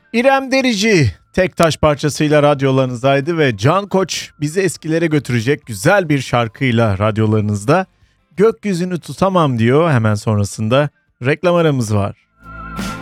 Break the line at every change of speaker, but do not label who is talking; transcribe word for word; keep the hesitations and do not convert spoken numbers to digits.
İrem Derici tek taş parçasıyla radyolarınızdaydı ve Can Koç bizi eskilere götürecek güzel bir şarkıyla radyolarınızda. Gökyüzünü tutamam diyor, hemen sonrasında reklam aramız var.